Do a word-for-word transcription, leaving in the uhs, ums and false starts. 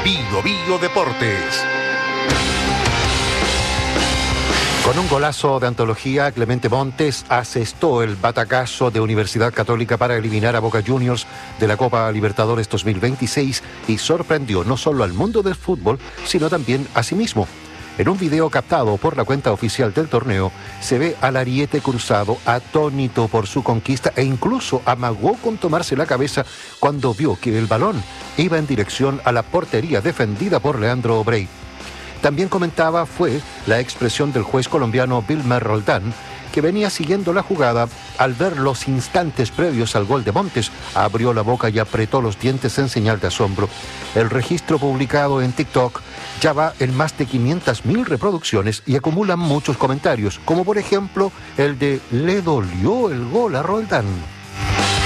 Bio Bio Deportes. Con un golazo de antología, Clemente Montes asestó el batacazo de Universidad Católica para eliminar a Boca Juniors de la Copa Libertadores dos mil veintiséis y sorprendió no solo al mundo del fútbol, sino también a sí mismo. En un video captado por la cuenta oficial del torneo, se ve al ariete cruzado atónito por su conquista e incluso amagó con tomarse la cabeza cuando vio que el balón iba en dirección a la portería defendida por Leandro Obrey. También comentaba fue la expresión del juez colombiano Wilmer Roldán, que venía siguiendo la jugada. Al ver los instantes previos al gol de Montes, abrió la boca y apretó los dientes en señal de asombro. El registro publicado en TikTok ya va en más de quinientas mil reproducciones y acumula muchos comentarios, como por ejemplo el de «¿Le dolió el gol a Roldán?».